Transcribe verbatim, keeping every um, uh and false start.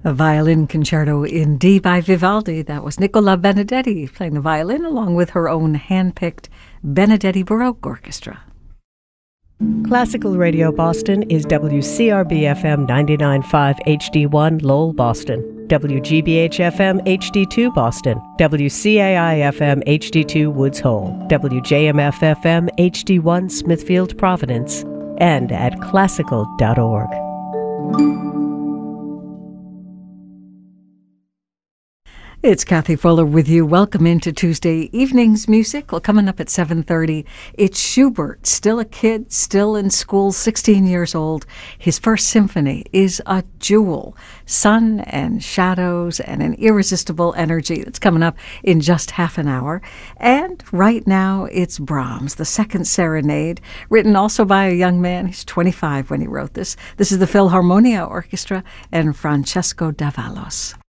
A violin concerto in D by Vivaldi. That was Nicola Benedetti playing the violin along with her own hand-picked Benedetti Baroque Orchestra. Classical Radio Boston is W C R B F M ninety-nine point five H D one Lowell, Boston, W G B H F M H D two Boston, W C A I F M H D two Woods Hole, W J M F F M H D one Smithfield, Providence, and at classical dot org. It's Kathy Fuller with you. Welcome into Tuesday evening's music. Well, coming up at seven thirty, it's Schubert, still a kid, still in school, sixteen years old. His first symphony is a jewel. Sun and shadows and an irresistible energy. That's coming up in just half an hour. And right now, it's Brahms, the Second Serenade, written also by a young man. He's twenty-five when he wrote this. This is the Philharmonia Orchestra and Francesco Davalos.